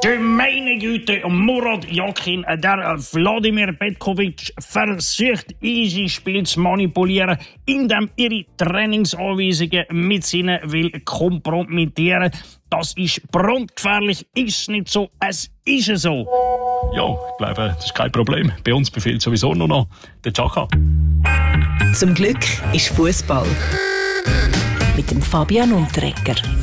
Du meine Güte, Murat Yakin, der Wladimir Petkovic versucht, unser Spiel zu manipulieren, indem ihre Trainingsanweisungen mit seinen will kompromittieren. Das ist brandgefährlich, ist nicht so, es ist so. Ja, ich glaube, das ist kein Problem. Bei uns befiehlt sowieso nur noch der Chaka. Zum Glück ist Fußball. Mit dem Fabian Unterreger.